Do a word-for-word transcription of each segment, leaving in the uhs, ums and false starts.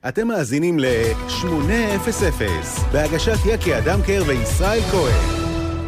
אתם מאזינים ל-שמונה אפס אפס בהגשת יקי אדמקר וישראל כהן.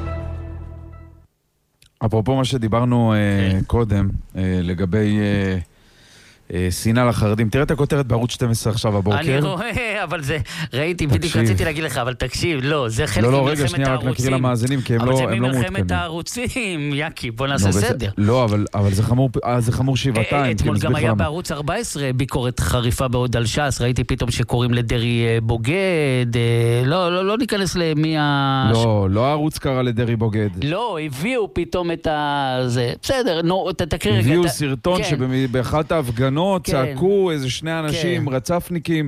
אפרופו מה שדיברנו uh, קודם, uh, לגבי uh, uh, שנאה לחרדים. תראה את הכותרת בערוץ שתים עשרה עכשיו הבוקר. אני רואה, אבל זה, ראיתי, בדיוק רציתי להגיד לך, אבל תקשיב, לא, זה חלק לא, לא, ממלחמת רגע, שנייה, רק נקריא למאזינים, כי הם לא מעודכנים. אבל זה ממלחמת הערוצים, יקי, בוא נעשה לא, סדר. לא, אבל, אבל זה חמור, זה חמור שבעתיים. אתמול גם היה בערוץ ארבע עשרה ביקורת חריפה בעוד על ש"ס, ראיתי פתאום שקוראים לדרי בוגד, לא, לא, לא ניכנס למי ה... לא, לא הערוץ קרא לדרי בוגד. לא, הביאו פתאום את ה... זה, בסדר, נו, תקריא רגע. הביאו סרטון שבאחת ההפגנות צעקו איזה שני אנשים רצפניקים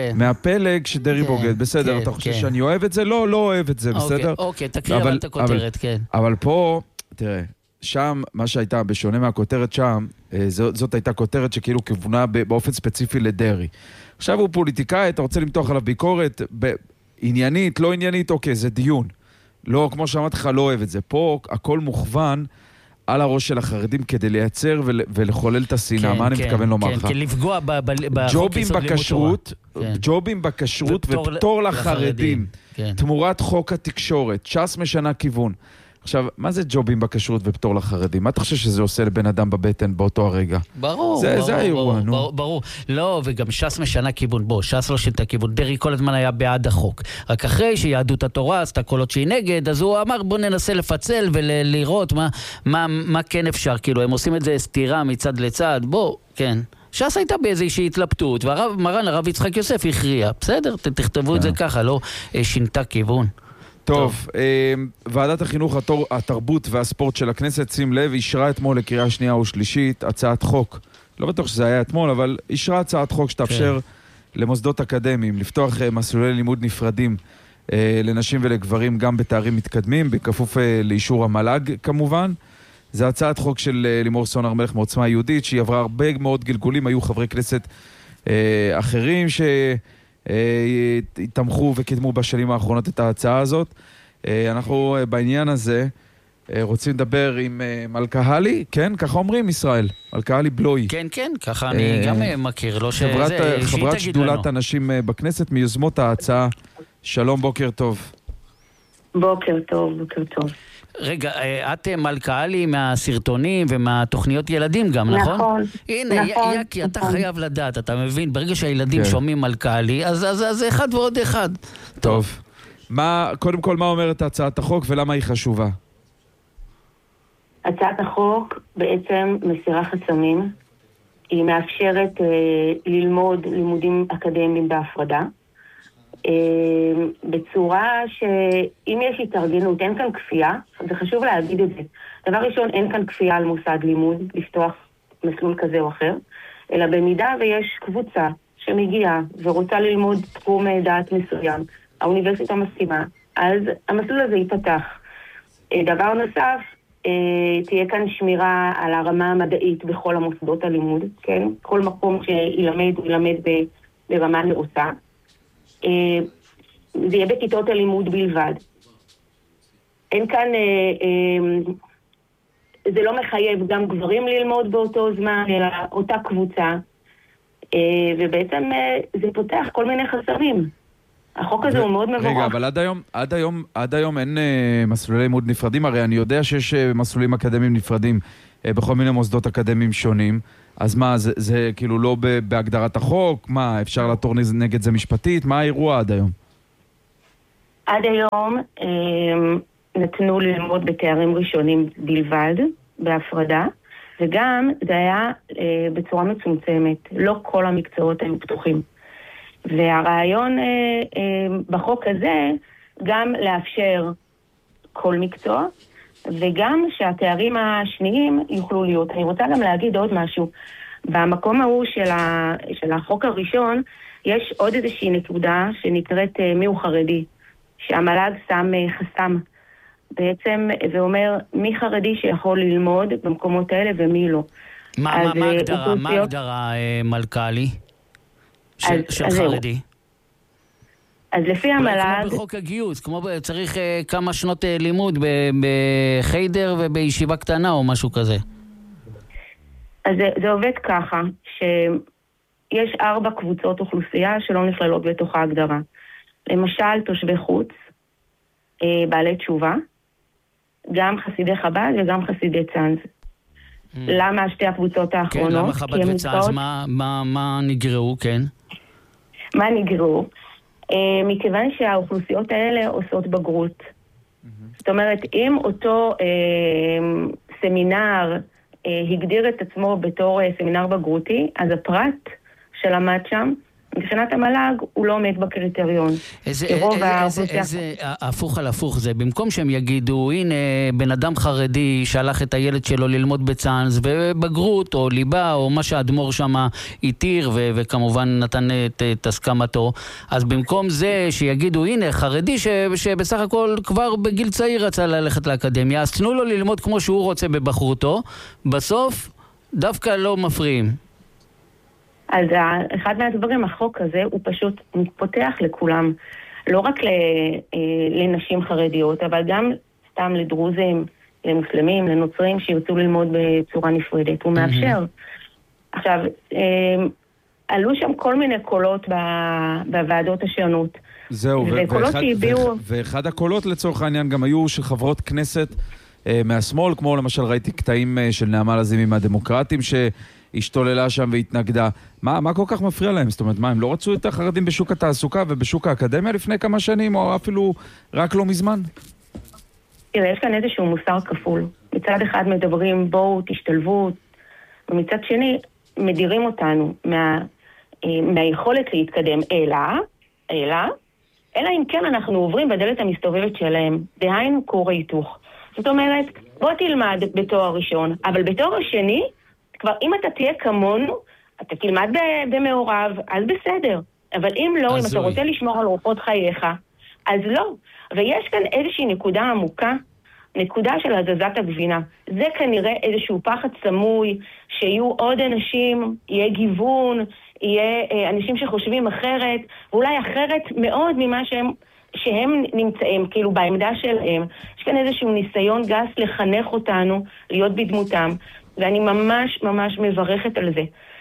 מהפלג שדרי בוגד. בסדר, אתה חושב שאני אוהב את זה? לא, לא אוהב את זה, בסדר? אוקיי, תקריא אבל את הכותרת, כן. אבל פה, תראה, שם, מה שהייתה, בשונה מהכותרת שם, זאת הייתה כותרת שכאילו כיוונה באופן ספציפי לדרי. עכשיו הוא פוליטיקאי, אתה רוצה למתוח עליו ביקורת, עניינית, לא עניינית, אוקיי, זה דיון. לא, כמו שאמרתי לך, לא אוהב את זה. פה הכל מוכוון על הראש של החרדים כדי לייצר ולחולל את השנאה. מה אני מתכוון לומר לך? כן, כן, לפגוע ג'ובים בכשרות, ג'ובים בכשרות ופטור לחרדים. תמורת חוק התקשורת. ש"ס משנה כיוון. עכשיו, מה זה ג'ובים בכשרות ופטור לחרדים? מה אתה חושב שזה עושה לבן אדם בבטן באותו הרגע? ברור, זה, ברור, זה האירוע, ברור, נו. ברור, ברור. לא, וגם ש"ס משנה כיוון. בוא, ש"ס לא שינתה כיוון. דרי כל הזמן היה בעד החוק. רק אחרי שיהדות התורה עשתה קולות שהיא נגד, אז הוא אמר, בוא ננסה לפצל ולראות מה, מה, מה כן אפשר. כאילו, הם עושים את זה סתירה מצד לצד. בוא, כן. ש"ס הייתה באיזושהי התלבטות, ומרן הרב יצחק יוסף הכריע. בסדר, תכתבו את זה ככה, לא שינתה כיוון. טוב, ועדת החינוך, התרבות והספורט של הכנסת, שים לב, אישרה אתמול לקריאה שנייה ושלישית הצעת חוק, לא בטוח שזה היה אתמול, אבל אישרה הצעת חוק שתאפשר למוסדות אקדמיים לפתוח מסלולי לימוד נפרדים לנשים ולגברים גם בתארים מתקדמים, בכפוף לאישור המל"ג כמובן. זה הצעת חוק של לימור סון הר מלך מעוצמה יהודית, שהיא עברה הרבה מאוד גלגולים, היו חברי כנסת אחרים ש... תמכו וקידמו בשנים האחרונות את ההצעה הזאת. אנחנו בעניין הזה רוצים לדבר עם מלכהלי, כן? ככה אומרים ישראל, מלכהלי בלוי. כן, כן, ככה אני גם מכיר, לא שזה, חברת שדולת אנשים בכנסת מיוזמות ההצעה. שלום, בוקר טוב. בוקר טוב, בוקר טוב. רגע, את מלכהלי מהסרטונים ומהתוכניות ילדים גם, נכון? נכון. הנה, נכון, יקי, אתה נכון. חייב לדעת, אתה מבין, ברגע שהילדים כן. שומעים מלכהלי, אז, אז, אז זה אחד ועוד אחד. טוב. טוב. מה, קודם כל, מה אומרת הצעת החוק ולמה היא חשובה? הצעת החוק בעצם מסירה חסמים, היא מאפשרת אה, ללמוד לימודים אקדמיים בהפרדה, בצורה שאם יש התארגנות, אין כאן כפייה, זה חשוב להגיד את זה. דבר ראשון, אין כאן כפייה על מוסד לימוד, לפתוח מסלול כזה או אחר, אלא במידה ויש קבוצה שמגיעה ורוצה ללמוד תחום דעת מסוים, האוניברסיטה מסכימה, אז המסלול הזה ייפתח. דבר נוסף, תהיה כאן שמירה על הרמה המדעית בכל המוסדות הלימוד, כן? כל מקום שילמד, הוא ילמד ברמה נאותה. זה יהיה בכיתות הלימוד בלבד. אין כאן, זה לא מחייב גם גברים ללמוד באותו זמן, אלא אותה קבוצה, ובעצם זה פותח כל מיני חסמים. החוק הזה הוא מאוד מבורך. רגע, אבל עד היום, עד היום, עד היום אין מסלולי לימוד נפרדים, הרי אני יודע שיש מסלולים אקדמיים נפרדים בכל מיני מוסדות אקדמיים שונים, אז מה, זה, זה כאילו לא בהגדרת החוק? מה, אפשר לעתור נגד זה משפטית? מה האירוע עד היום? עד היום אה, נתנו ללמוד בתארים ראשונים בלבד, בהפרדה, וגם זה היה אה, בצורה מצומצמת. לא כל המקצועות הם פתוחים. והרעיון אה, אה, בחוק הזה גם לאפשר כל מקצוע, וגם שהתארים השניים יוכלו להיות. אני רוצה גם להגיד עוד משהו. במקום ההוא של, ה, של החוק הראשון, יש עוד איזושהי נקודה שנקראת מיהו חרדי, שהמל"ג שם חסם בעצם, ואומר מי חרדי שיכול ללמוד במקומות האלה ומי לא. מה, מה, מה הגדרה, מה הגדרה מלכהלי של, אז, של אז חרדי? זהו. אז לפי המל"ג... כמו בחוק הגיוס, כמו צריך כמה שנות לימוד בחיידר ובישיבה קטנה או משהו כזה. אז זה, זה עובד ככה, יש ארבע קבוצות אוכלוסייה שלא נכללות בתוך ההגדרה. למשל, תושבי חוץ, בעלי תשובה, גם חסידי חב"ד וגם חסידי צאנז. Mm. למה שתי הקבוצות האחרונות? כן, למה חב"ד וצאנז? נמצאות... מה, מה, מה נגרעו, כן? מה נגרעו? אה, מכיוון שהאוכלוסיות האלה עושות בגרות. Mm-hmm. זאת אומרת, אם אותו אה, סמינר אה, הגדיר את עצמו בתור אה, סמינר בגרותי, אז הפרט שלמד שם, מבחינת המל"ג הוא לא עומד בקריטריון. איזה, איזה, איזה, איזה הפוך על הפוך זה. במקום שהם יגידו, הנה, בן אדם חרדי שלח את הילד שלו ללמוד בצאנז, ובגרות או ליבה או מה שהאדמו"ר שם התיר, ו- וכמובן נתן את, את הסכמתו, אז במקום זה שיגידו, הנה, חרדי ש- שבסך הכל כבר בגיל צעיר רצה ללכת לאקדמיה, אז תנו לו ללמוד כמו שהוא רוצה בבחרותו, בסוף דווקא לא מפריעים. אז אחד מהדברים, החוק הזה, הוא פשוט מתפתח לכולם. לא רק לנשים חרדיות, אבל גם סתם לדרוזים, למוסלמים, לנוצרים, שירצו ללמוד בצורה נפרדת. הוא מאפשר. עכשיו, עלו שם כל מיני קולות בוועדות השונות. זהו, ואחד הקולות לצורך העניין גם היו של חברות כנסת מהשמאל, כמו למשל ראיתי קטעים של נעמה לזימי מהדמוקרטים, ש... השתוללה שם והתנגדה. מה, מה כל כך מפריע להם? זאת אומרת, מה, הם לא רצו את החרדים בשוק התעסוקה ובשוק האקדמיה לפני כמה שנים, או אפילו רק לא מזמן? תראה, יש כאן איזשהו מוסר כפול. מצד אחד מדברים בואו, תשתלבו, ומצד שני מדירים אותנו מה, מהיכולת להתקדם, אלא, אלא, אלא אם כן אנחנו עוברים בדלת המסתובבת שלהם, דהיינו כור ההיתוך. זאת אומרת, בוא תלמד בתואר ראשון, אבל בתואר השני, כבר אם אתה תהיה כמונו, אתה תלמד במעורב, אז בסדר. אבל אם לא, אם אתה רוצה לשמור על אורחות חייך, אז לא. ויש כאן איזושהי נקודה עמוקה, נקודה של הזזת הגבינה. זה כנראה איזשהו פחד סמוי, שיהיו עוד אנשים, יהיה גיוון, יהיה אנשים שחושבים אחרת, ואולי אחרת מאוד ממה שהם, שהם נמצאים, כאילו בעמדה שלהם. יש כאן איזשהו ניסיון גס לחנך אותנו, להיות בדמותם. ואני ממש ממש מברכת על זה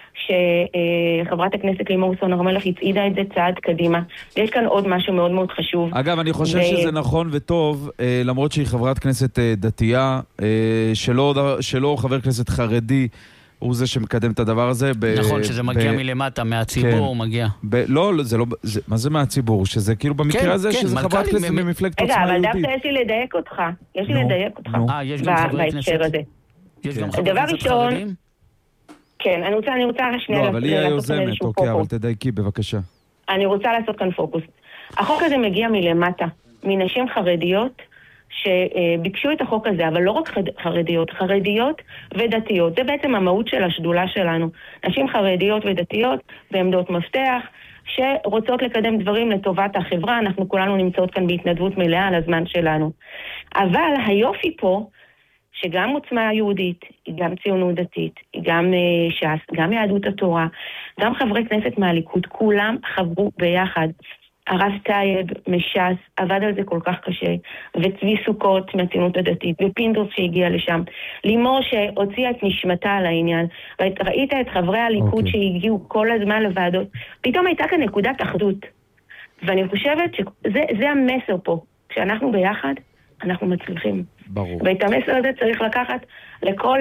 שחברת הכנסת לימור סון הר מלך הצעידה את זה צעד קדימה. יש כאן עוד משהו מאוד מאוד חשוב. אגב, אני חושב ו... שזה נכון וטוב, למרות שהיא חברת כנסת דתייה, שלא, שלא חבר כנסת חרדי הוא זה שמקדם את הדבר הזה. ב... נכון, שזה מגיע ב... מלמטה, מהציבור כן. מגיע. ב... לא, זה לא, זה... מה זה מהציבור? שזה כאילו במקרה כן, הזה, כן, שזה חברת כנסת מ... ממפלגת עוצמה יהודית. רגע, אבל דווקא יש לי לדייק אותך. יש לי נו, לדייק אותך. אה, יש גם חברי כנסת. הזה. יש גם חברי כנסת חרדים? כן, אני רוצה, אני רוצה שנייה... לא, אבל היא היוזמת, אוקיי, אבל תדייקי, בבקשה. אני רוצה לעשות כאן פוקוס. החוק הזה מגיע מלמטה, מנשים חרדיות שביקשו את החוק הזה, אבל לא רק חרדיות, חרדיות ודתיות. זה בעצם המהות של השדולה שלנו. נשים חרדיות ודתיות בעמדות מפתח, שרוצות לקדם דברים לטובת החברה. אנחנו כולנו נמצאות כאן בהתנדבות מלאה על הזמן שלנו. אבל היופי פה, שגם עוצמה יהודית, היא גם ציונות דתית, היא גם ש"ס, גם יהדות התורה, גם חברי כנסת מהליכוד, כולם חברו ביחד. הרב טייב מש"ס עבד על זה כל כך קשה, וצבי סוכות מהציונות הדתית, ופינדרוס שהגיע לשם, לימור שהוציאה את נשמתה על העניין, וראית את חברי הליכוד okay. שהגיעו כל הזמן לוועדות, פתאום הייתה כאן נקודת אחדות. ואני חושבת שזה המסר פה, כשאנחנו ביחד, אנחנו מצליחים. ברור. ואת המסר הזה צריך לקחת לכל,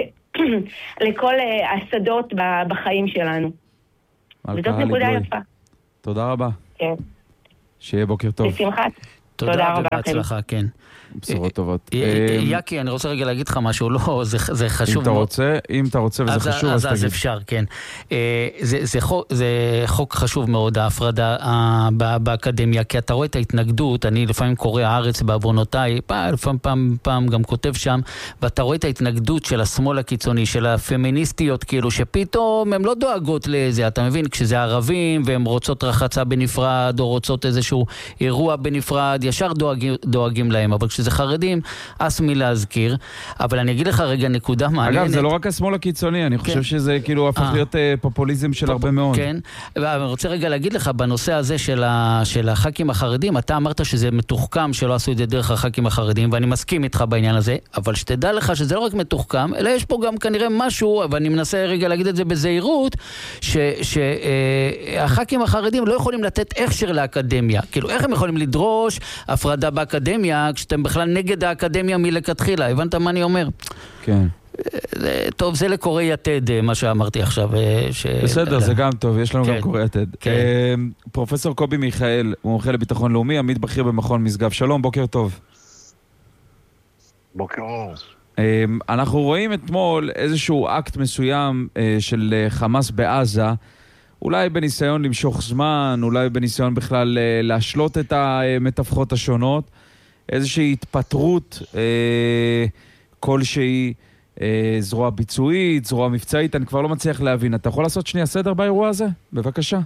לכל השדות בחיים שלנו. וזאת נקודה יפה. תודה רבה. כן. שיהיה בוקר טוב. בשמחה. תודה רבה, בהצלחה, כן. בשורות טובות. יקי, אני רוצה רגע להגיד לך משהו, לא, זה חשוב. אם אתה רוצה, אם אתה רוצה וזה חשוב, אז תגיד. אז אפשר, כן. זה חוק חשוב מאוד, ההפרדה באקדמיה, כי אתה רואה את ההתנגדות, אני לפעמים קורא הארץ בעוונותיי, פעם פעם גם כותב שם, ואתה רואה את ההתנגדות של השמאל הקיצוני, של הפמיניסטיות, כאילו שפתאום הן לא דואגות לזה, אתה מבין, כשזה ערבים, והן רוצות רחצה בנפרד, או רוצות איזשהו אירוע בנפרד, ישר דואגים, דואגים להם, אבל כשזה חרדים, אס מי להזכיר. אבל אני אגיד לך רגע נקודה מעניינת. אגב, זה לא רק השמאל הקיצוני, אני חושב שזה כאילו הפך להיות פופוליזם של הרבה מאוד. כן, ואני רוצה רגע להגיד לך, בנושא הזה של הח"כים החרדים, אתה אמרת שזה מתוחכם, שלא עשו את זה דרך הח"כים החרדים, ואני מסכים איתך בעניין הזה, אבל שתדע לך שזה לא רק מתוחכם, אלא יש פה גם כנראה משהו, ואני מנסה רגע להגיד את זה בזהירות, שהח"כים החרדים לא יכולים לתת הכשר לאקדמיה. כאילו, איך הם יכולים לדרוש הפרדה באקדמיה, כשאתם בכלל נגד האקדמיה מלכתחילה? הבנת מה אני אומר? כן. טוב, זה לקוראי יתד, מה שאמרתי עכשיו. בסדר, זה גם טוב, יש לנו גם קוראי יתד. פרופסור קובי מיכאל, הוא מומחה לביטחון לאומי, עמית בכיר במכון משגב. שלום, בוקר טוב. בוקר אור. אנחנו רואים אתמול איזשהו אקט מסוים של חמאס בעזה, אולי בניסיון למשוך זמן, אולי בניסיון בכלל להשלות את המתווכות השונות, איזושהי התפטרות כלשהי, זרוע ביצועית, זרוע מבצעית, אני כבר לא מצליח להבין. אתה יכול לעשות שנייה סדר באירוע הזה? בבקשה.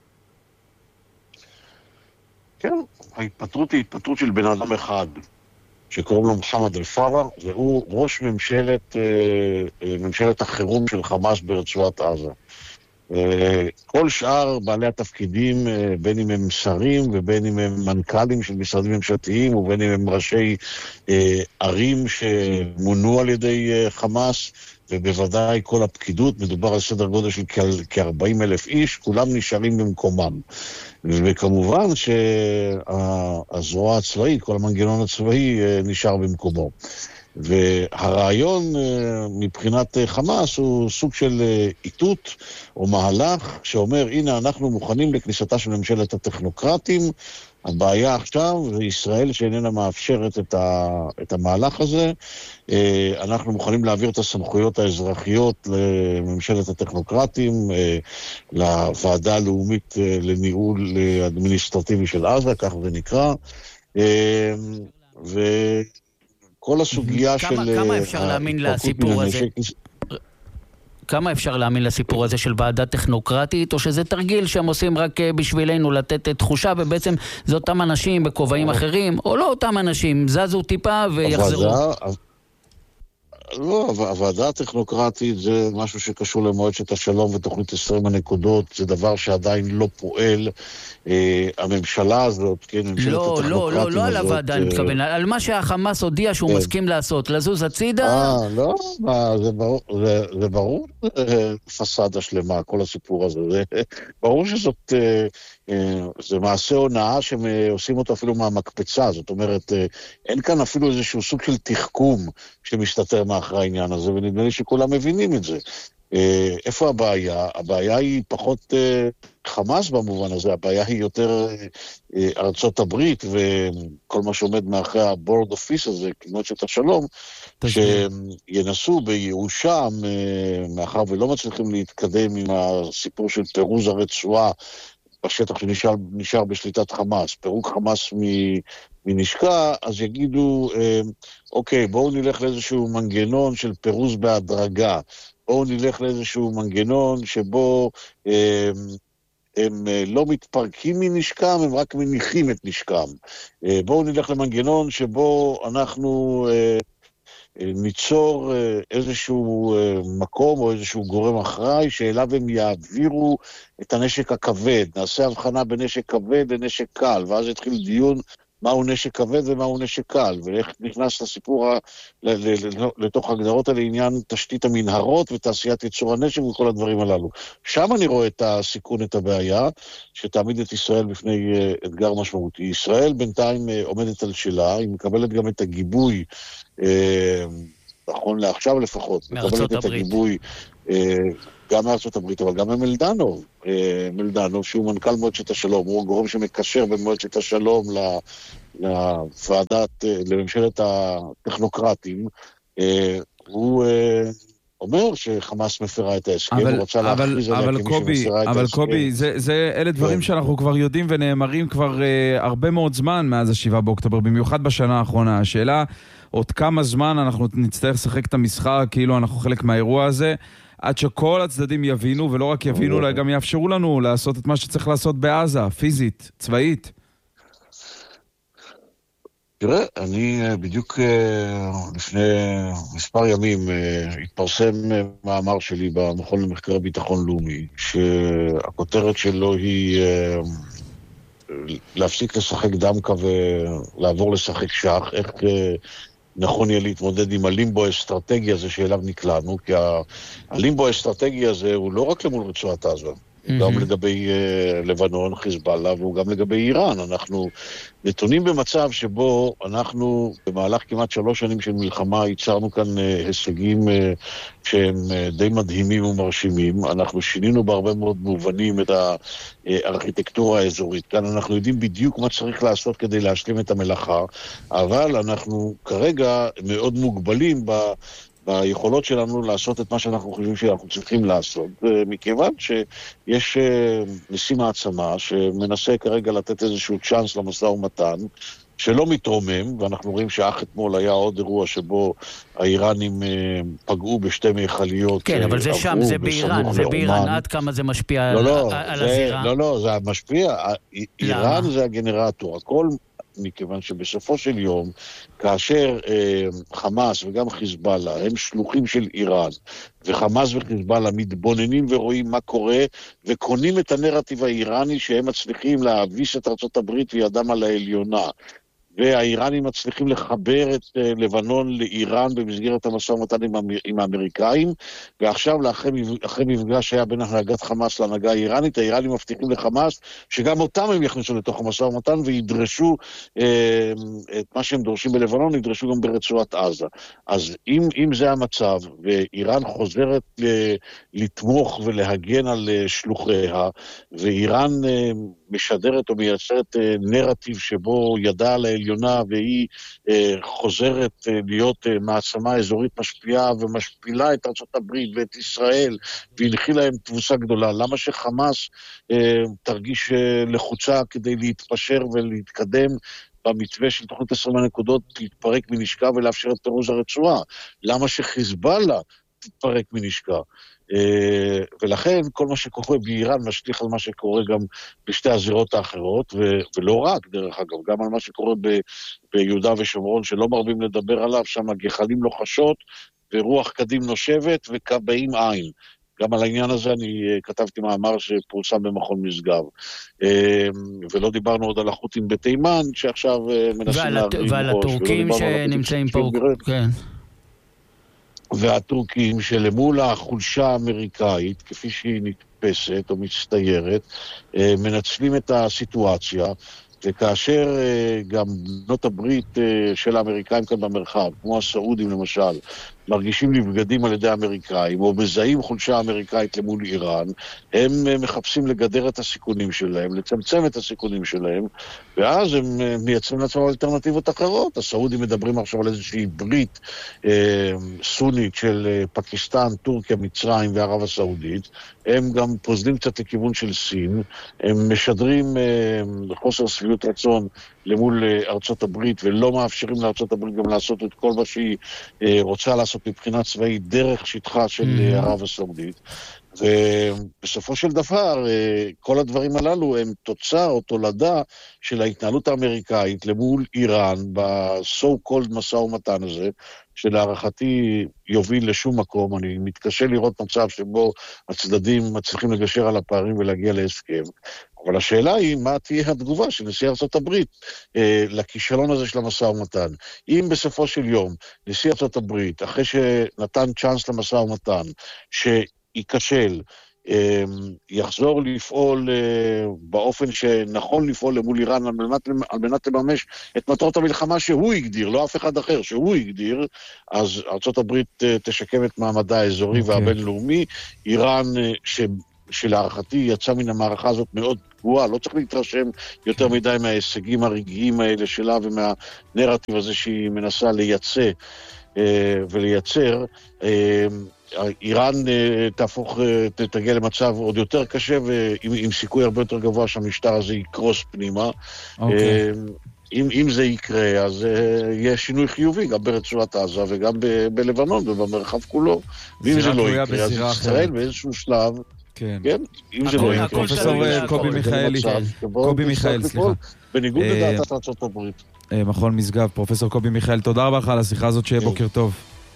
כן, ההתפטרות היא התפטרות של בן אדם אחד, שקוראים לו מוחמד אל-פרר, והוא ראש ממשלת, ממשלת החירום של חמאס ברצועת עזה. כל שאר בעלי התפקידים, בין אם הם שרים ובין אם הם מנכ"לים של משרדים ממשלתיים ובין אם הם ראשי ערים שמונו על ידי חמאס, ובוודאי כל הפקידות, מדובר על סדר גודל של כ-ארבעים אלף איש, כולם נשארים במקומם. וכמובן שהזרוע הצבאי, כל המנגנון הצבאי נשאר במקומו. והרעיון מבחינת חמאס הוא סוג של איתות או מהלך שאומר, הנה אנחנו מוכנים לכניסתה של ממשלת הטכנוקרטים, הבעיה עכשיו זה ישראל שאיננה מאפשרת את, ה, את המהלך הזה, אנחנו מוכנים להעביר את הסמכויות האזרחיות לממשלת הטכנוקרטים, לוועדה הלאומית לניהול אדמיניסטרטיבי של עזה, כך זה נקרא, ו... כל הסוגיה כמה, של... כמה אפשר להאמין לסיפור הזה? כמה אפשר להאמין לסיפור הזה של ועדה טכנוקרטית, או שזה תרגיל שהם עושים רק בשבילנו לתת תחושה, ובעצם זה אותם אנשים בכובעים אחרים, או לא אותם אנשים, זזו טיפה ויחזרו? לא, הוועדה הטכנוקרטית זה משהו שקשור למועצת השלום ותוכנית עשרים הנקודות, זה דבר שעדיין לא פועל. הממשלה הזאת, כן, ממשלת הטכנוקרטים הזאת... לא, לא, לא על הוועדה, אני מתכוון, על מה שהחמאס הודיע שהוא מסכים לעשות, לזוז הצידה? אה, לא, זה ברור, פסאדה שלמה, כל הסיפור הזה. ברור שזאת, זה מעשה הונאה שהם עושים אותו אפילו מהמקפצה, זאת אומרת, אין כאן אפילו איזשהו סוג של תחכום שמשתתר מאחרי העניין הזה, ונדמה לי שכולם מבינים את זה. איפה הבעיה? הבעיה היא פחות חמאס במובן הזה, הבעיה היא יותר ארצות הברית וכל מה שעומד מאחרי הבורד אופיס הזה, כמועצת השלום, שינסו בייאושם, מאחר ולא מצליחים להתקדם עם הסיפור של פירוז הרצועה בשטח שנשאר בשליטת חמאס, פירוק חמאס מנשקה, אז יגידו, אוקיי, בואו נלך לאיזשהו מנגנון של פירוז בהדרגה, בואו נלך לאיזשהו מנגנון שבו הם, הם לא מתפרקים מנשקם, הם רק מניחים את נשקם. בואו נלך למנגנון שבו אנחנו ניצור איזשהו מקום או איזשהו גורם אחראי שאליו הם יעבירו את הנשק הכבד. נעשה הבחנה בנשק כבד לנשק קל, ואז יתחיל דיון מהו נשק כבד ומהו נשק קל, ואיך נכנס לסיפור לתוך הגדרות על עניין תשתית המנהרות ותעשיית ייצור הנשק וכל הדברים הללו. שם אני רואה את הסיכון, את הבעיה, שתעמיד את ישראל בפני אתגר משמעותי. ישראל בינתיים עומדת על שלה, היא מקבלת גם את הגיבוי, נכון לעכשיו לפחות, מקבלת את הגיבוי גם מארצות הברית, אבל גם ממלדנוב, מלדנוב שהוא מנכ"ל מועצת השלום, הוא גורם שמקשר בין מועצת השלום לוועדת, לממשלת הטכנוקרטים, הוא אומר שחמאס מפרה את ההסכם, הוא רוצה להכריז עליה כמי שמפרה את ההסכם. אבל קובי, אלה דברים שאנחנו כבר יודעים ונאמרים כבר הרבה מאוד זמן מאז השבעה באוקטובר, במיוחד בשנה האחרונה. השאלה, עוד כמה זמן אנחנו נצטרך לשחק את המשחק, כאילו אנחנו חלק מהאירוע הזה, עד שכל הצדדים יבינו, ולא רק יבינו, אלא גם יאפשרו לנו לעשות את מה שצריך לעשות בעזה, פיזית, צבאית. תראה, אני בדיוק לפני מספר ימים התפרסם מאמר שלי במכון למחקר ביטחון לאומי, שהכותרת שלו היא להפסיק לשחק דמקה ולעבור לשחק שח, איך נכון יהיה להתמודד עם הלימבו האסטרטגי הזה שאליו נקלענו, כי הלימבו האסטרטגי הזה הוא לא רק למול רצועת עזה, הוא גם לגבי uh, לבנון, חיזבאללה, והוא גם לגבי איראן. אנחנו נתונים במצב שבו אנחנו במהלך כמעט שלוש שנים של מלחמה ייצרנו כאן uh, הישגים uh, שהם uh, די מדהימים ומרשימים. אנחנו שינינו בהרבה מאוד מובנים את הארכיטקטורה האזורית. כאן אנחנו יודעים בדיוק מה צריך לעשות כדי להשלים את המלאכה, אבל אנחנו כרגע מאוד מוגבלים ב... ביכולות שלנו לעשות את מה שאנחנו חושבים שאנחנו צריכים לעשות, מכיוון שיש נשיא מעצמה שמנסה כרגע לתת איזשהו צ'אנס למשא ומתן, שלא מתרומם, ואנחנו רואים שאך אתמול היה עוד אירוע שבו האיראנים פגעו בשתי מיכליות. כן, אבל זה שם, זה באיראן, זה באיראן, עד כמה זה משפיע לא, לא, על זה, הזירה? לא, לא, זה משפיע, איראן זה הגנרטור, הכל מכיוון שבסופו של יום, כאשר אה, חמאס וגם חיזבאללה הם שלוחים של איראן, וחמאס וחיזבאללה מתבוננים ורואים מה קורה, וקונים את הנרטיב האיראני שהם מצליחים להביס את ארצות הברית וידם על העליונה, והאיראנים מצליחים לחבר את uh, לבנון לאיראן במסגרת המשא ומתן עם, עם האמריקאים, ועכשיו לאחרי אחרי מפגש שהיה בין הנהגת חמאס להנהגה האיראנית, האיראנים מבטיחים לחמאס שגם אותם הם יכניסו לתוך המשא ומתן וידרשו uh, את מה שהם דורשים בלבנון, ידרשו גם ברצועת עזה. אז אם, אם זה המצב, ואיראן חוזרת ל, לתמוך ולהגן על uh, שלוחיה, ואיראן uh, משדרת או מייצרת uh, נרטיב שבו ידע על העליונה והיא אה, חוזרת אה, להיות אה, מעצמה אזורית משפיעה ומשפילה את ארצות הברית ואת ישראל והנחילה להם תבוסה גדולה. למה שחמאס אה, תרגיש אה, לחוצה כדי להתפשר ולהתקדם במתווה של תוכנית עשרים הנקודות, להתפרק מנשקה ולאפשר את פירוז הרצועה? למה שחיזבאללה תתפרק מנשקה? Uh, ולכן כל מה שקורה באיראן משליך על מה שקורה גם בשתי הזירות האחרות, ו- ולא רק דרך אגב, גם על מה שקורה ב- ביהודה ושומרון שלא מרבים לדבר עליו, שם הגחלים לוחשות ורוח קדים נושבת וקבעים עין. גם על העניין הזה אני uh, כתבתי מאמר שפורסם במכון משגב. Uh, ולא דיברנו עוד על החות'ים בתימן שעכשיו uh, מנסים ועל, להרים ועל ראש, הטורקים שנמצאים פה, כן. והטורקים שלמול החולשה האמריקאית, כפי שהיא נתפסת או מצטיירת, מנצלים את הסיטואציה, וכאשר גם בנות הברית של האמריקאים כאן במרחב, כמו הסעודים למשל, מרגישים לבגדים על ידי האמריקאים, או מזהים חולשה אמריקאית למול איראן, הם מחפשים לגדר את הסיכונים שלהם, לצמצם את הסיכונים שלהם, ואז הם מייצרים לעצמם אלטרנטיבות אחרות. הסעודים מדברים עכשיו על איזושהי ברית אה, סונית של אה, פקיסטן, טורקיה, מצרים וערב הסעודית, הם גם פוזלים קצת לכיוון של סין, הם משדרים אה, חוסר שביעות רצון למול ארצות הברית, ולא מאפשרים לארצות הברית גם לעשות את כל מה שהיא אה, רוצה לעשות מבחינה צבאית דרך שטחה של mm-hmm. ערב הסעודית. ובסופו של דבר, כל הדברים הללו הם תוצאה או תולדה של ההתנהלות האמריקאית למול איראן, בסו קולד משא ומתן הזה, שלהערכתי יוביל לשום מקום. אני מתקשה לראות מצב שבו הצדדים מצליחים לגשר על הפערים ולהגיע להסכם. אבל השאלה היא, מה תהיה התגובה של נשיא ארצות הברית אה, לכישלון הזה של המשא ומתן? אם בסופו של יום נשיא ארצות הברית, אחרי שנתן צ'אנס למשא ומתן, שייכשל, אה, יחזור לפעול אה, באופן שנכון לפעול למול איראן, על מנת, על מנת לממש את מטרות המלחמה שהוא הגדיר, לא אף אחד אחר, שהוא הגדיר, אז ארצות הברית אה, תשקם את מעמדה האזורי okay. והבינלאומי. איראן אה, ש... שלהערכתי יצא מן המערכה הזאת מאוד פגועה, לא צריך להתרשם יותר מדי מההישגים הרגעיים האלה שלה ומהנרטיב הזה שהיא מנסה לייצא ולייצר. איראן תהפוך, תגיע למצב עוד יותר קשה ועם סיכוי הרבה יותר גבוה שהמשטר הזה יקרוס פנימה. אוקיי. אם, אם זה יקרה, אז uh, יהיה שינוי חיובי גם ברצועת עזה וגם ב- בלבנון ובמרחב כולו. ואם זה לא יקרה, אז ישראל באיזשהו שלב, כן. כן, אם זה לא יקרה, פרופסור קובי מיכאלי, קובי מיכאל, סליחה. בניגוד לדעת ארצות הברית. מכון משגב, פרופסור קובי מיכאל, תודה רבה לך על השיחה הזאת, שיהיה בוקר טוב.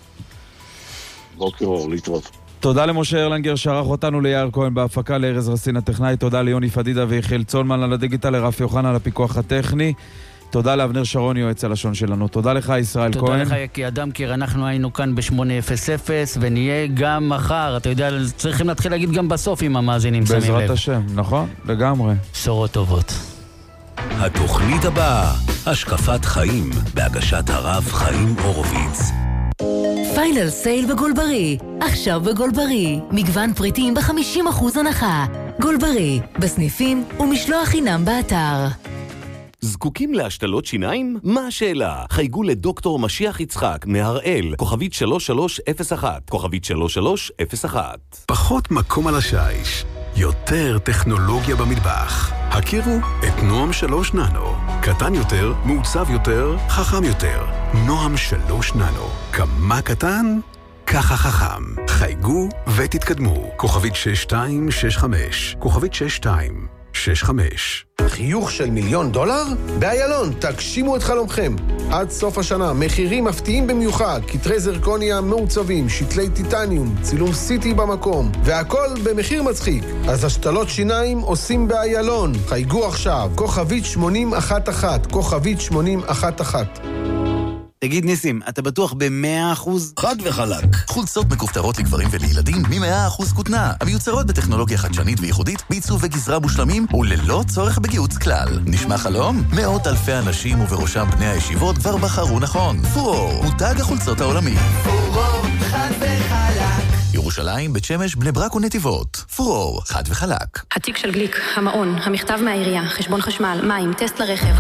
בוקר אור, להתראות. תודה למשה ארלנגר שערך אותנו, ליאיר כהן בהפקה, לארז רסין הטכנאי, תודה ליוני פדידה ויחיאל צולמן על הדיגיטל, לרפי יוחנה על הפיקוח הטכני, תודה לאבנר שרון יועץ הלשון שלנו, תודה לך ישראל תודה כהן. תודה לך יקי אדם, כי אנחנו היינו כאן ב-שמונה אפס אפס ונהיה גם מחר, אתה יודע, צריכים להתחיל להגיד גם בסוף עם המאזינים, שמים לב. בעזרת השם, נכון? לגמרי. בשורות טובות. התוכנית הבאה, השקפת חיים, בהגשת הרב חיים הורוביץ. פיינל סייל בגולברי, עכשיו בגולברי, מגוון פריטים ב-חמישים אחוז הנחה. גולברי, בסניפים ומשלוח חינם באתר. זקוקים להשתלות שיניים? מה השאלה? חייגו לדוקטור משיח יצחק מהראל, כוכבית שלוש שלוש אפס אחת, כוכבית שלוש שלוש אפס אחת. פחות מקום על השיש, יותר טכנולוגיה במטבח. הכירו את נועם שלוש ננו. קטן יותר, מעוצב יותר, חכם יותר. נועם שלוש ננו. כמה קטן? ככה חכם. חייגו ותתקדמו. כוכבית שש שתיים שש חמש. כוכבית שש שתיים שש חמש. חיוך של מיליון דולר? באיילון, תגשימו את חלומכם. עד סוף השנה, מחירים מפתיעים במיוחד, כתרי זרקוניה מעוצבים, שתלי טיטניום, צילום סיטי במקום, והכל במחיר מצחיק. אז השתלות שיניים עושים באיילון. חייגו עכשיו, כוכבית שמונים אחת אחת, כוכבית שמונים אחת אחת. תגיד ניסים, אתה בטוח ב-מאה אחוז? חד וחלק. חולצות מכופתרות לגברים ולילדים מ-מאה אחוז כותנה. המיוצרות בטכנולוגיה חדשנית וייחודית, בעיצוב וגזרה מושלמים וללא צורך בגיוץ כלל. נשמע חלום? מאות אלפי אנשים ובראשם בני הישיבות כבר בחרו נכון. פורור, מותג החולצות העולמי. פורור, חד וחלק. ירושלים, בית שמש, בני ברק ונתיבות. פורור, חד וחלק. התיק של גליק, המעון, המכתב מהעירייה, חשבון חשמל, מים, טסט לרכב.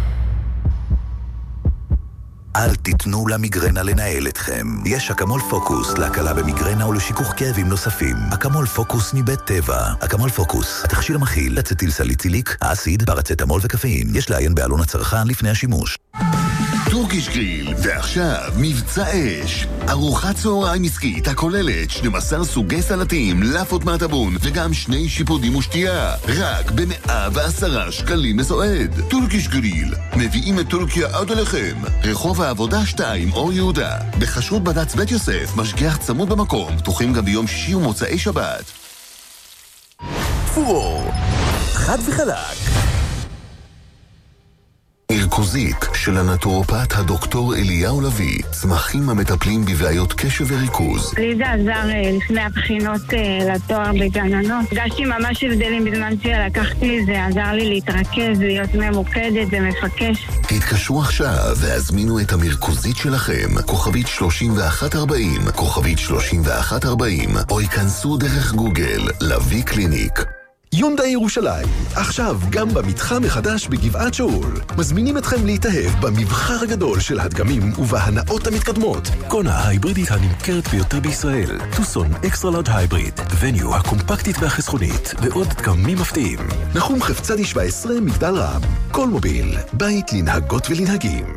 אל תיתנו למיגרנה לנהל אתכם. יש אקמול פוקוס להקלה במיגרנה ולשיכוך כאבים נוספים. אקמול פוקוס מבית טבע. אקמול פוקוס, התכשיר המכיל אצטיל סליציליק, האסיד, פרצטמול וקפאין. יש לעיין בעלון הצרכן לפני השימוש. טורקיש גריל, ועכשיו מבצע אש. ארוחת צהריים עסקית הכוללת שנים עשר סוגי סלטים, לאפות מהטבון וגם שני שיפודים ושתייה. רק ב-מאה ועשרה שקלים מסועד. טורקיש גריל, מביאים את טורקיה עד אליכם. רחוב העבודה שתיים אור יהודה. בחשרות בד"ץ בית יוסף, משגיח צמוד במקום. פתוחים גם ביום שישי ומוצאי שבת. פורור, חד וחלק. ערכוזית של הנטורופט הדוקטור אליהו לוי, צמחים המטפלים בבעיות קשב וריכוז. לי זה עזר לפני הבחינות לתואר בגננות. הרגשתי ממש הבדלים בזמן שלקחתי, זה עזר לי להתרכז, להיות ממוקדת ומפקש. תתקשרו עכשיו והזמינו את המרכוזית שלכם, כוכבית שלושים ואחת ארבעים, כוכבית שלושים ואחת ארבעים, או ייכנסו דרך גוגל, לוי קליניק. יונדאי ירושלים, עכשיו גם במתחם החדש בגבעת שאול. מזמינים אתכם להתאהב במבחר הגדול של הדגמים ובהנאות המתקדמות. קונה ההיברידית הנמכרת ביותר בישראל, טוסון אקסטרה לארג' הייבריד, וניו הקומפקטית והחסכונית, ועוד דגמים מפתיעים. נחום חפצדי שבע עשרה מגדל רם, כל מוביל, בית לנהגות ולנהגים.